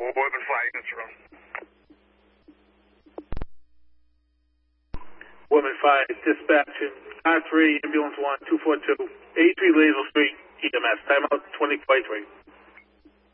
Women 5 Intro. Women 5, dispatching, R3, ambulance 1, 242, 83 Lazel Street, EMS, timeout 2023.